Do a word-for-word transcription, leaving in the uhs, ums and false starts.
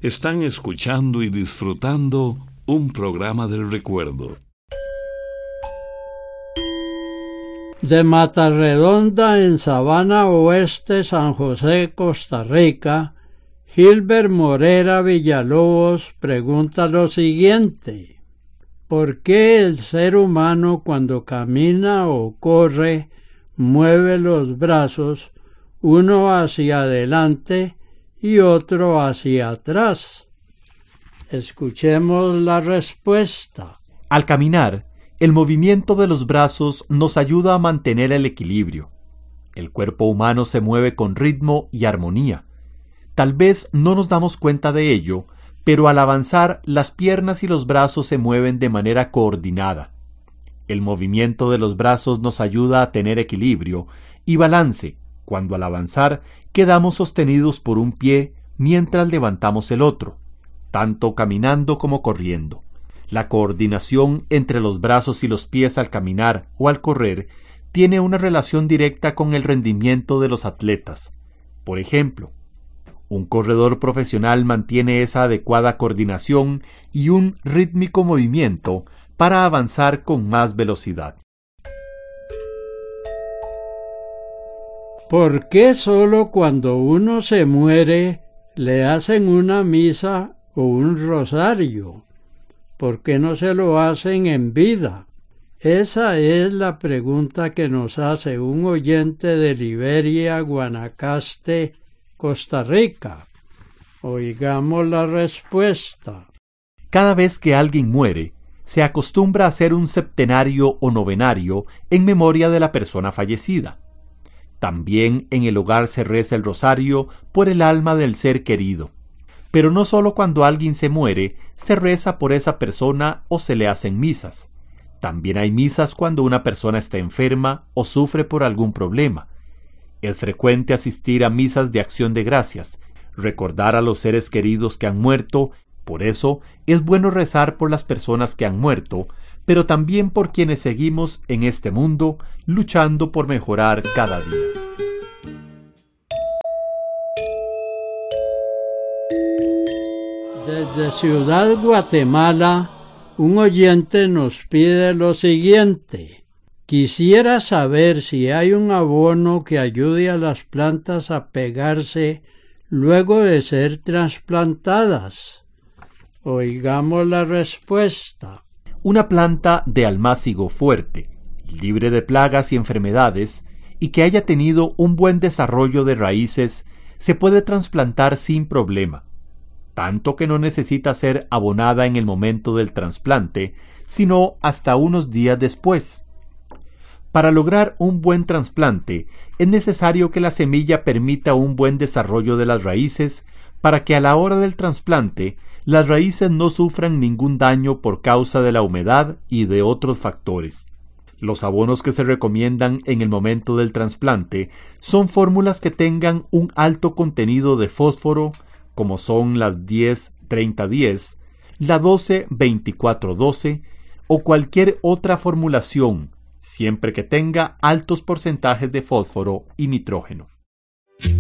Están escuchando y disfrutando un programa del recuerdo. De Matarredonda, en Sabana Oeste, San José, Costa Rica, Gilbert Morera Villalobos pregunta lo siguiente: ¿por qué el ser humano cuando camina o corre mueve los brazos, uno hacia adelante y otro hacia atrás? Escuchemos la respuesta. Al caminar, el movimiento de los brazos nos ayuda a mantener el equilibrio. El cuerpo humano se mueve con ritmo y armonía. Tal vez no nos damos cuenta de ello, pero al avanzar, las piernas y los brazos se mueven de manera coordinada. El movimiento de los brazos nos ayuda a tener equilibrio y balance, cuando al avanzar quedamos sostenidos por un pie mientras levantamos el otro, tanto caminando como corriendo. La coordinación entre los brazos y los pies al caminar o al correr tiene una relación directa con el rendimiento de los atletas. Por ejemplo, un corredor profesional mantiene esa adecuada coordinación y un rítmico movimiento para avanzar con más velocidad. ¿Por qué solo cuando uno se muere le hacen una misa o un rosario? ¿Por qué no se lo hacen en vida? Esa es la pregunta que nos hace un oyente de Liberia, Guanacaste, Costa Rica. Oigamos la respuesta. Cada vez que alguien muere, se acostumbra a hacer un septenario o novenario en memoria de la persona fallecida. También en el hogar se reza el rosario por el alma del ser querido. Pero no solo cuando alguien se muere, se reza por esa persona o se le hacen misas. También hay misas cuando una persona está enferma o sufre por algún problema. Es frecuente asistir a misas de acción de gracias, recordar a los seres queridos que han muerto. Por eso es bueno rezar por las personas que han muerto, pero también por quienes seguimos en este mundo luchando por mejorar cada día. Desde Ciudad Guatemala, un oyente nos pide lo siguiente: quisiera saber si hay un abono que ayude a las plantas a pegarse luego de ser trasplantadas. Oigamos la respuesta. Una planta de almácigo fuerte, libre de plagas y enfermedades, y que haya tenido un buen desarrollo de raíces, se puede trasplantar sin problema, tanto que no necesita ser abonada en el momento del trasplante, sino hasta unos días después. Para lograr un buen trasplante, es necesario que la semilla permita un buen desarrollo de las raíces, para que a la hora del trasplante, las raíces no sufran ningún daño por causa de la humedad y de otros factores. Los abonos que se recomiendan en el momento del trasplante son fórmulas que tengan un alto contenido de fósforo, como son las diez treinta diez, la doce veinticuatro doce o cualquier otra formulación, siempre que tenga altos porcentajes de fósforo y nitrógeno.